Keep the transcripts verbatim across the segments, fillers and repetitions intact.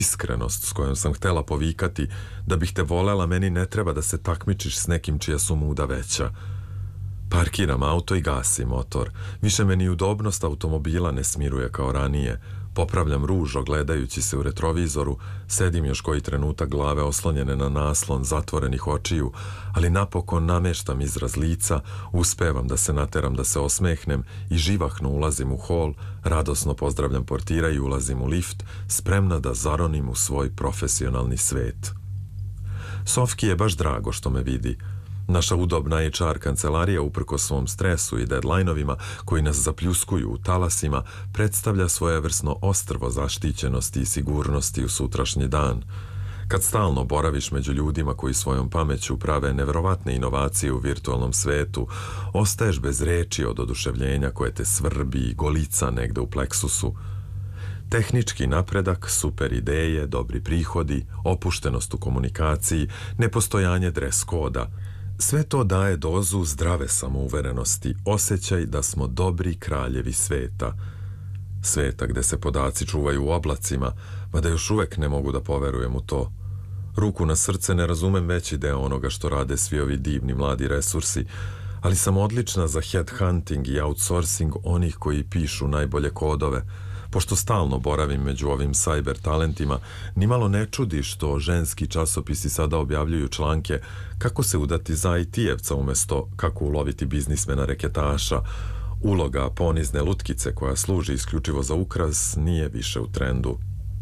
Iskrenost s kojom sam htela povikati da bih te volela, meni ne treba da se takmičiš s nekim čija su muda veća. Parkiram auto i gasim motor. Više me ni udobnost automobila ne smiruje kao ranije. Popravljam ružo gledajući se u retrovizoru, sedim još koji trenutak glave oslonjene na naslon zatvorenih očiju, ali napokon nameštam izraz lica, uspevam da se nateram da se osmehnem i živahno ulazim u hol, radosno pozdravljam portira i ulazim u lift, spremna da zaronim u svoj profesionalni svet. Sofki je baš drago što me vidi. Naša udobna H R kancelarija, uprko svom stresu i deadline-ovima koji nas zapljuskuju u talasima, predstavlja svojevrsno ostrvo zaštićenosti i sigurnosti u sutrašnji dan. Kad stalno boraviš među ljudima koji svojom pameću prave neverovatne inovacije u virtualnom svetu, ostaješ bez reči od oduševljenja koje te svrbi i golica negde u pleksusu. Tehnički napredak, super ideje, dobri prihodi, opuštenost u komunikaciji, nepostojanje dres koda – sve to daje dozu zdrave samouverenosti, osjećaj da smo dobri kraljevi sveta. Sveta gde se podaci čuvaju u oblacima, mada još uvek ne mogu da poverujem u to. Ruku na srce, ne razumem veći deo onoga što rade svi ovi divni mladi resursi, ali sam odlična za headhunting i outsourcing onih koji pišu najbolje kodove. Pošto stalno boravim među ovim cyber talentima, nimalo ne čudi što ženski časopisi sada objavljuju članke kako se udati za I T-evca umesto kako uloviti biznismena reketaša. Uloga ponizne lutkice koja služi isključivo za ukras nije više u trendu.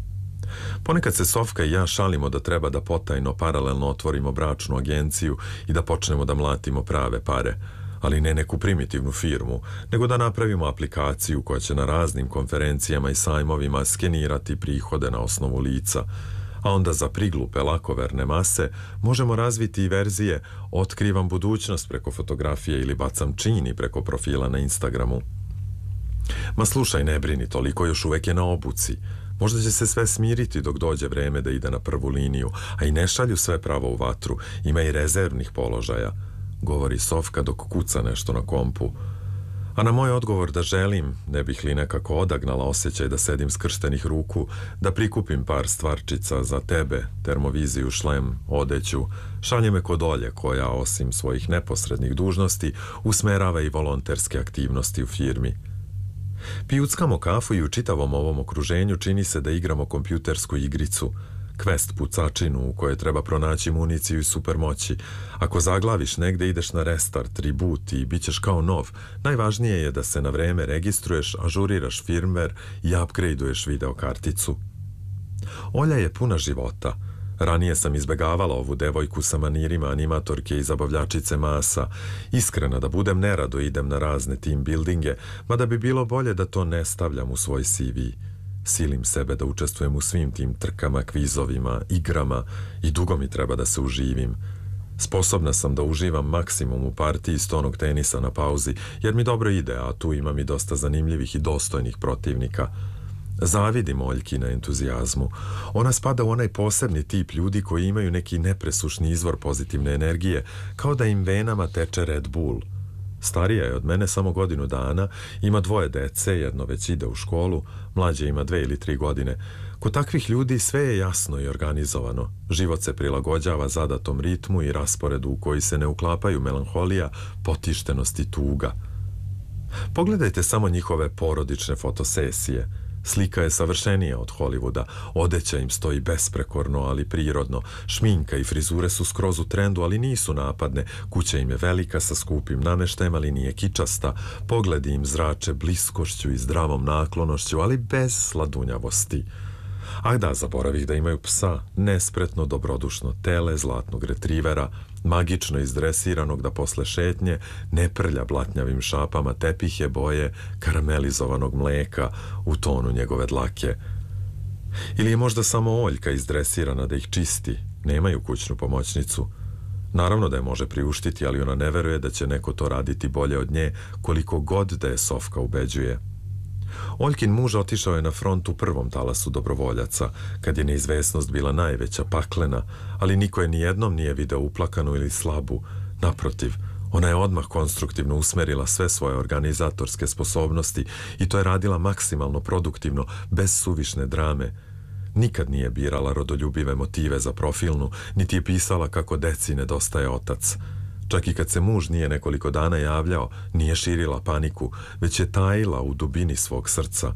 Ponekad se Sofka i ja šalimo da treba da potajno paralelno otvorimo bračnu agenciju i da počnemo da mlatimo prave pare, ali ne neku primitivnu firmu, nego da napravimo aplikaciju koja će na raznim konferencijama i sajmovima skenirati prihode na osnovu lica, a onda za priglupe lakoverne mase možemo razviti i verzije otkrivam budućnost preko fotografije ili bacam čini preko profila na Instagramu. Ma slušaj, ne brini, toliko još uvek je na obuci. Možda će se sve smiriti dok dođe vreme da ide na prvu liniju, a i ne šalju sve pravo u vatru, ima i rezervnih položaja, govori Sofka dok kuca nešto na kompu. A na moj odgovor da želim, ne bih li nekako odagnala osjećaj da sedim skrštenih ruku, da prikupim par stvarčica za tebe, termoviziju, šlem, odeću, šalje me kod Olje koja, osim svojih neposrednih dužnosti, usmerava i volonterske aktivnosti u firmi. Pijuckamo kafu i u čitavom ovom okruženju čini se da igramo kompjutersku igricu, quest pucačinu u kojoj treba pronaći municiju i supermoći. Ako zaglaviš negde, ideš na restart, reboot i bit ćeš kao nov. Najvažnije je da se na vreme registruješ, ažuriraš firmware i upgradeuješ video karticu. Olja je puna života. Ranije sam izbegavala ovu devojku sa manirima animatorke i zabavljačice masa. Iskrena da budem, nerado idem na razne team buildinge, mada bi bilo bolje da to ne stavljam u svoj C V. Silim sebe da učestvujem u svim tim trkama, kvizovima, igrama i dugo mi treba da se uživim. Sposobna sam da uživam maksimum u partiji stonog tenisa na pauzi, jer mi dobro ide, a tu imam i dosta zanimljivih i dostojnih protivnika. Zavidim Oljki na entuzijazmu. Ona spada u onaj posebni tip ljudi koji imaju neki nepresušni izvor pozitivne energije, kao da im venama teče Red Bull. Starija je od mene samo godinu dana, ima dvoje dece, jedno već ide u školu, mlađe ima dve ili tri godine. Kod takvih ljudi sve je jasno i organizovano. Život se prilagođava zadatom ritmu i rasporedu u koji se ne uklapaju melanholija, potištenost i tuga. Pogledajte samo njihove porodične fotosesije. Slika je savršenija od Hollywooda, odeća im stoji besprekorno, ali prirodno, šminka i frizure su skroz u trendu, ali nisu napadne, kuća im je velika sa skupim nameštajem, ali nije kičasta, pogledi im zrače bliskošću i zdravom naklonošću, ali bez sladunjavosti. Ah da, zaboravih da imaju psa, nespretno dobrodušno tele zlatnog retrivera, magično izdresiranog da posle šetnje ne prlja blatnjavim šapama tepihe boje karamelizovanog mleka u tonu njegove dlake. Ili je možda samo Oljka izdresirana da ih čisti, nemaju kućnu pomoćnicu. Naravno da je može priuštiti, ali ona ne veruje da će neko to raditi bolje od nje, koliko god da je Sofka ubeđuje. Oljkin muž otišao je na front u prvom talasu dobrovoljaca, kad je neizvesnost bila najveća, paklena, ali niko je nijednom nije video uplakanu ili slabu. Naprotiv, ona je odmah konstruktivno usmerila sve svoje organizatorske sposobnosti i to je radila maksimalno produktivno, bez suvišne drame. Nikad nije birala rodoljubive motive za profilnu, niti je pisala kako deci nedostaje otac. Čak i kad se muž nije nekoliko dana javljao, nije širila paniku, već je tajila u dubini svog srca.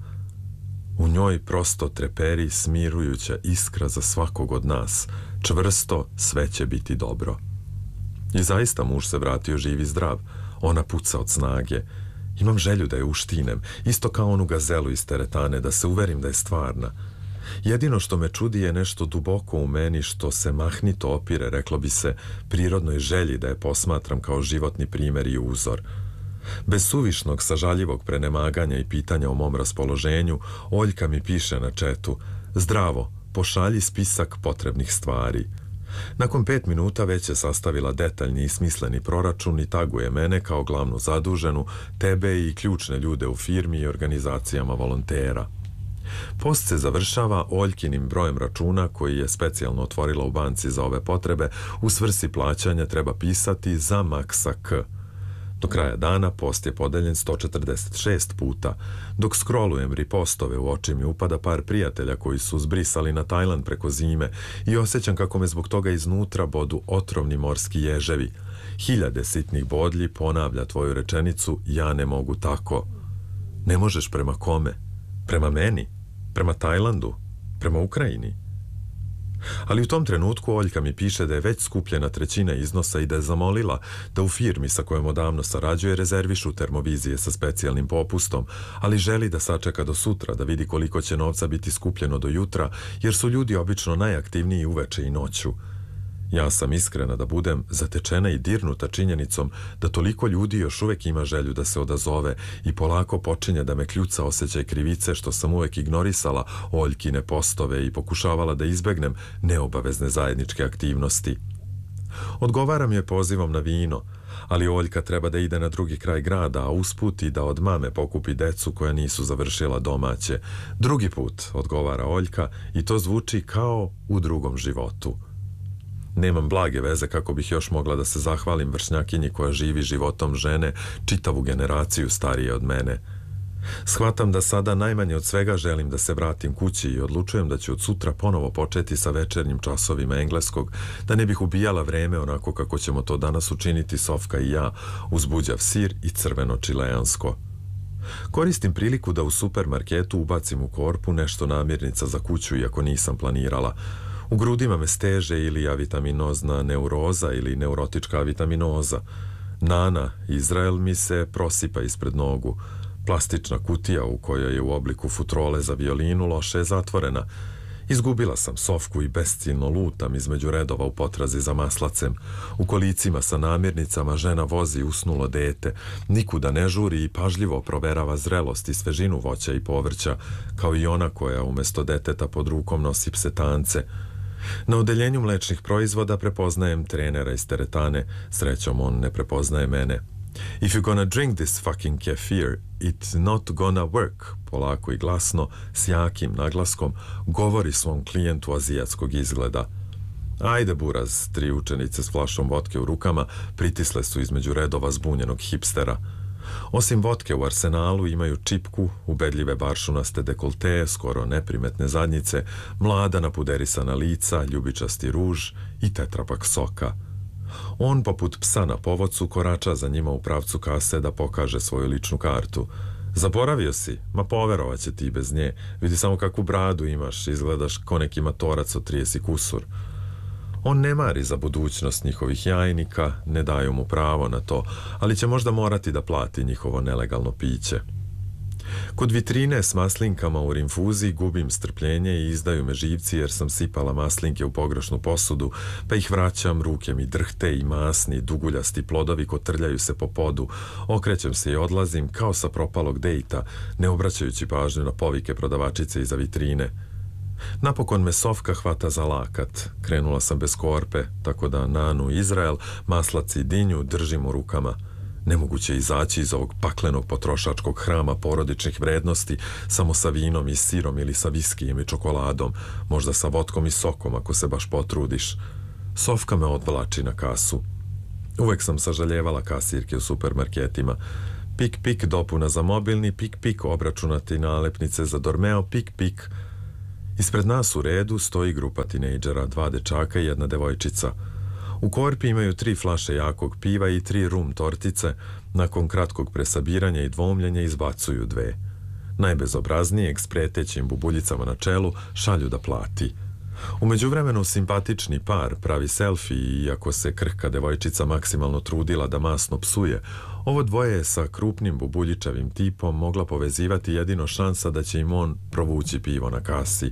U njoj prosto treperi smirujuća iskra za svakog od nas. Čvrsto, sve će biti dobro. I zaista muž se vratio živ i zdrav. Ona puca od snage. Imam želju da je uštinem, isto kao onu gazelu iz teretane, da se uverim da je stvarna. Jedino što me čudi je nešto duboko u meni što se mahnito opire, reklo bi se, prirodnoj želji da je posmatram kao životni primer i uzor. Bez suvišnog, sažaljivog prenemaganja i pitanja o mom raspoloženju, Oljka mi piše na četu: zdravo, pošalji spisak potrebnih stvari. Nakon pet minuta već je sastavila detaljni i smisleni proračun i taguje mene kao glavnu zaduženu, tebe i ključne ljude u firmi i organizacijama volontera. Post se završava Oljkinim brojem računa koji je specijalno otvorila u banci za ove potrebe. U svrsi plaćanja treba pisati za Maksa K. Do kraja dana post je podeljen sto četrdeset šest puta. Dok scrollujem ripostove, u oči mi upada par prijatelja koji su zbrisali na Tajland preko zime i osjećam kako me zbog toga iznutra bodu otrovni morski ježevi. Hiljade sitnih bodlji ponavlja tvoju rečenicu: ja ne mogu tako. Ne možeš prema kome? Prema meni? Prema Tajlandu? Prema Ukrajini? Ali u tom trenutku Oljka mi piše da je već skupljena trećina iznosa i da je zamolila da u firmi sa kojom odavno sarađuje rezervišu termovizije sa specijalnim popustom, ali želi da sačeka do sutra da vidi koliko će novca biti skupljeno do jutra, jer su ljudi obično najaktivniji uveče i noću. Ja sam iskrena da budem zatečena i dirnuta činjenicom da toliko ljudi još uvek ima želju da se odazove i polako počinje da me kljuca osjećaj krivice što sam uvek ignorisala Oljkine postove i pokušavala da izbegnem neobavezne zajedničke aktivnosti. Odgovaram je pozivom na vino, ali Oljka treba da ide na drugi kraj grada, a usput i da od mame pokupi decu koja nisu završila domaće. Drugi put, odgovara Oljka, i to zvuči kao u drugom životu. Nemam blage veze kako bih još mogla da se zahvalim vršnjakinji koja živi životom žene čitavu generaciju starije od mene. Shvatam da sada najmanje od svega želim da se vratim kući i odlučujem da ću od sutra ponovo početi sa večernjim časovima engleskog, da ne bih ubijala vreme onako kako ćemo to danas učiniti Sofka i ja, uz buđav sir i crveno čileansko. Koristim priliku da u supermarketu ubacim u korpu nešto namirnica za kuću, iako nisam planirala. U grudima me steže ili avitaminozna neuroza ili neurotička avitaminoza. Nana, Izrael, mi se prosipa ispred nogu. Plastična kutija u kojoj je u obliku futrole za violinu loše je zatvorena. Izgubila sam Sofku i besciljno lutam između redova u potrazi za maslacem. U kolicima sa namirnicama žena vozi usnulo dete. Nikuda ne žuri i pažljivo proverava zrelost i svežinu voća i povrća, kao i ona koja umesto deteta pod rukom nosi psetance. Na odeljenju mlečnih proizvoda prepoznajem trenera iz teretane. Srećom, on ne prepoznaje mene. If you're gonna drink this fucking kefir, it's not gonna work, polako i glasno, s jakim naglaskom, govori svom klijentu azijatskog izgleda. Ajde, buraz, tri učenice s flašom vodke u rukama pritisle su između redova zbunjenog hipstera. Osim vodke u arsenalu imaju čipku, ubedljive baršunaste dekolteje, skoro neprimetne zadnjice, mlada napuderisana lica, ljubičasti ruž i tetrapak soka. On, poput psa na povodcu, korača za njima u pravcu kase da pokaže svoju ličnu kartu. Zaboravio si? Ma poverovat će ti bez nje. Vidi samo kakvu bradu imaš, izgledaš ko neki matorac od trideset kusur. On ne mari za budućnost njihovih jajnika, ne daju mu pravo na to, ali će možda morati da plati njihovo nelegalno piće. Kod vitrine s maslinkama u rinfuzi gubim strpljenje i izdaju me živci jer sam sipala maslinke u pogrešnu posudu, pa ih vraćam, ruke mi drhte i masni, duguljasti plodovi kotrljaju se po podu. Okrećem se i odlazim kao sa propalog dejta, ne obraćajući pažnju na povike prodavačice iza vitrine. Napokon me Sofka hvata za lakat. Krenula sam bez korpe, tako da Nanu, Izrael, maslac i dinju držim u rukama. Nemoguće izaći iz ovog paklenog potrošačkog hrama porodičnih vrednosti samo sa vinom i sirom ili sa viskijem i čokoladom, možda sa vodkom i sokom ako se baš potrudiš. Sofka me odvlači na kasu. Uvek sam sažaljevala kasirke u supermarketima. Pik pik dopuna za mobilni, pik pik obračunati nalepnice za Dormeo, pik pik. Ispred nas u redu stoji grupa tinejdžera, dva dečaka i jedna devojčica. U korpi imaju tri flaše jakog piva i tri rum tortice, nakon kratkog presabiranja i dvomljenja izbacuju dve. Najbezobraznijeg s pretećim bubuljicama na čelu šalju da plati. U međuvremenu simpatični par pravi selfie i iako se krhka devojčica maksimalno trudila da masno psuje, ovo dvoje je sa krupnim bubuljičavim tipom mogla povezivati jedino šansa da će im on provući pivo na kasi.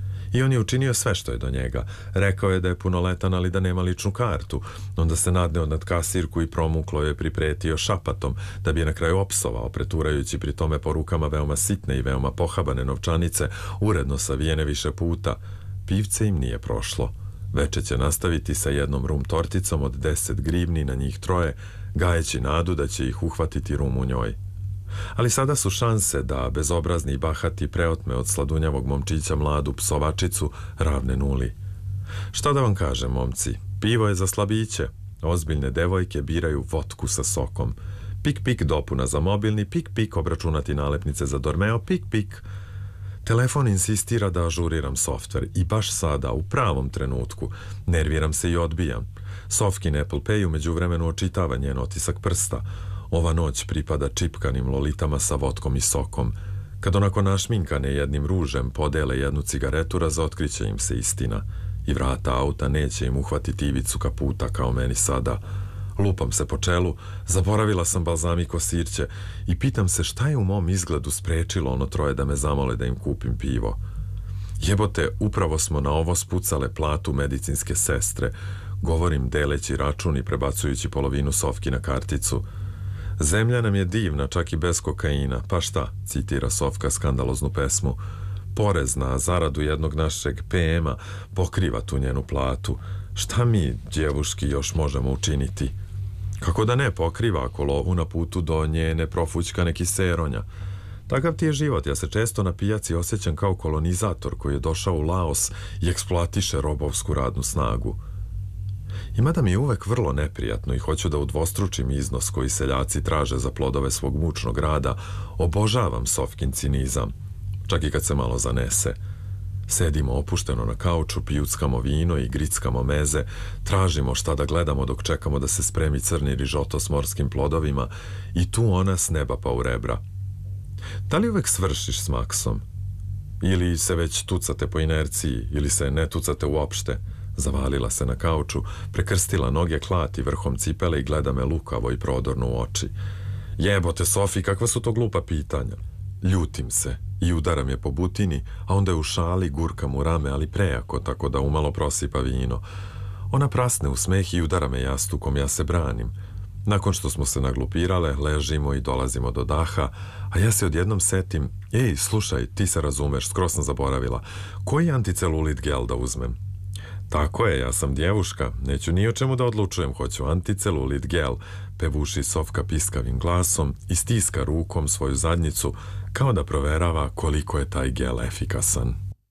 I on je učinio sve što je do njega. Rekao je da je punoletan, ali da nema ličnu kartu. Onda se nadneo nad kasirku i promuklo je pripretio šapatom, da bi je na kraju opsovao, preturajući pri tome po rukama veoma sitne i veoma pohabane novčanice, uredno savijene više puta. Pivce im nije prošlo. Veče će nastaviti sa jednom rum torticom od deset grivni na njih troje, gajeći nadu da će ih uhvatiti rum u njoj. Ali sada su šanse da bezobrazni i bahati preotme od sladunjavog momčića mladu psovačicu ravne nuli. Šta da vam kažem, momci, pivo je za slabiće. Ozbiljne devojke biraju vodku sa sokom. Pik pik dopuna za mobilni, pik pik obračunati nalepnice za dormeo, pik pik. Telefon insistira da ažuriram softver i baš sada, u pravom trenutku, nerviram se i odbijam. Sofkin Apple Pay umeđu vremenu očitava njen otisak prsta. Ova noć pripada čipkanim lolitama sa vodkom i sokom. Kad onako našminkane jednim ružem podele jednu cigaretu, razotkriće im se istina. I vrata auta neće im uhvatiti ivicu kaputa kao meni sada. Lupam se po čelu, zaboravila sam balzamiko sirće i pitam se šta je u mom izgledu sprečilo ono troje da me zamole da im kupim pivo. Jebote, upravo smo na ovo spucale platu medicinske sestre, govorim deleći račun i prebacujući polovinu Sofki na karticu. Zemlja nam je divna, čak i bez kokaina, pa šta, citira Sofka skandaloznu pesmu. Porez na zaradu jednog našeg P M-a pokriva tu njenu platu. Šta mi, djevuški, još možemo učiniti? Kako da ne pokriva ako lovu na putu do nje ne profućka neki seronja? Takav ti je život, ja se često na pijaci osjećam kao kolonizator koji je došao u Laos i eksploatiše robovsku radnu snagu. I mada mi je uvek vrlo neprijatno i hoću da udvostručim iznos koji seljaci traže za plodove svog mučnog rada, obožavam Sofkin cinizam, čak i kad se malo zanese. Sedimo opušteno na kauču, pijuckamo vino i grickamo meze, tražimo šta da gledamo dok čekamo da se spremi crni rižoto s morskim plodovima i tu ona s neba pa u rebra. Da li uvek svršiš s maksom? Ili se već tucate po inerciji, ili se ne tucate uopšte? Zavalila se na kauču, prekrstila noge klati vrhom cipele i gleda me lukavo i prodorno u oči. Jebote, Sofi, kakva su to glupa pitanja? Ljutim se i udaram je po butini, a onda je u šali gurkam u rame, ali prejako, tako da umalo prosipa vino. Ona prasne u smeh i udara me jastukom, ja se branim. Nakon što smo se naglupirale, ležimo i dolazimo do daha, a ja se odjednom setim, ej, slušaj, ti se razumeš, skoro sam zaboravila, koji anticelulit gel da uzmem? Tako je, ja sam djevuška, neću ni o čemu da odlučujem, hoću anticelulit gel, pevuši Sofka piskavim glasom i stiska rukom svoju zadnjicu, kao da proverava koliko je taj gel efikasan.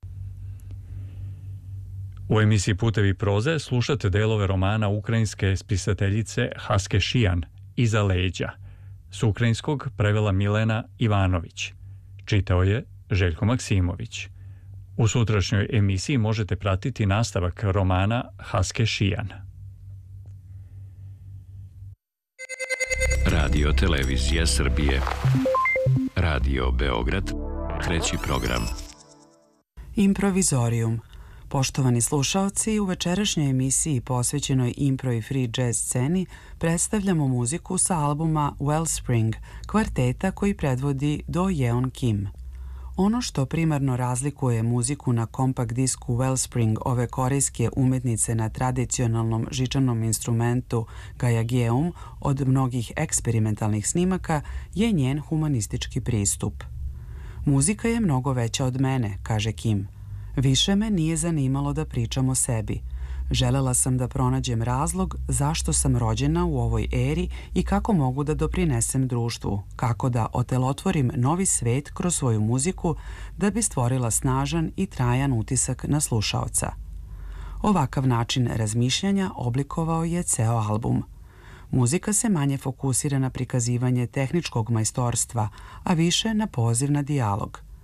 U emisiji Putevi proze slušate delove romana ukrajinske spisateljice Haske Šijan Iza leđa. S ukrajinskog prevela Milena Ivanović. Čitao je Željko Maksimović. U sutrašnjoj emisiji možete pratiti nastavak romana Haske Šijan. Radio Televizija Srbije. Radio Beograd. Treći program. Improvizorium. Poštovani slušaoci, u večerašnjoj emisiji posvećenoj impro i free jazz sceni predstavljamo muziku sa albuma Wellspring, kvarteta koji predvodi Do Yeon Kim. Ono što primarno razlikuje muziku na kompakt disku Wellspring ove korejske umetnice na tradicionalnom žičanom instrumentu gajageum od mnogih eksperimentalnih snimaka je njen humanistički pristup. Muzika je mnogo veća od mene, kaže Kim. Više me nije zanimalo da pričam o sebi. Želela sam da pronađem razlog zašto sam rođena u ovoj eri i kako mogu da doprinesem društvu, kako da otelotvorim novi svet kroz svoju muziku da bi stvorila snažan i trajan utisak na slušaoca. Ovakav način razmišljanja oblikovao je ceo album. Muzika se manje fokusira na prikazivanje tehničkog majstorstva, a više na poziv na dijalog.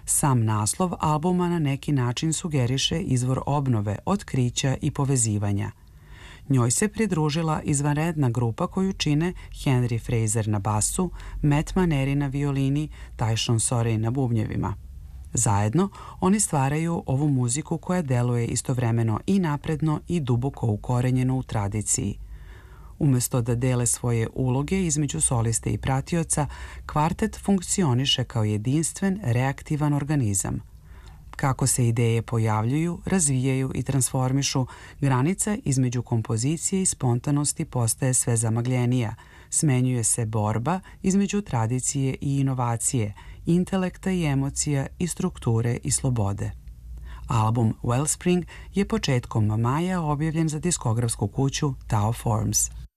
Sam naslov albuma na neki način sugeriše izvor obnove, otkrića i povezivanja. Njoj se pridružila izvanredna grupa koju čine Henry Fraser na basu, Matt Maneri na violini, Tyson Sorey na bubnjevima. Zajedno oni stvaraju ovu muziku koja deluje istovremeno i napredno i duboko ukorenjeno u tradiciji. Umesto da dele svoje uloge između soliste i pratioca, kvartet funkcioniše kao jedinstven, reaktivan organizam. Kako se ideje pojavljuju, razvijaju i transformišu, granica između kompozicije i spontanosti postaje sve zamagljenija, smenjuje se borba između tradicije i inovacije, intelekta i emocija i strukture i slobode. Album Wellspring je početkom maja objavljen za diskografsku kuću Tao Forms.